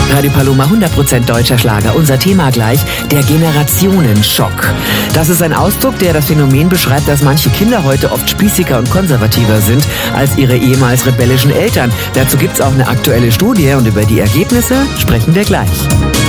Radio Paloma 100% deutscher Schlager. Unser Thema gleich, der Generationenschock. Das ist ein Ausdruck, der das Phänomen beschreibt, dass manche Kinder heute oft spießiger und konservativer sind als ihre ehemals rebellischen Eltern. Dazu gibt's auch eine aktuelle Studie und über die Ergebnisse sprechen wir gleich.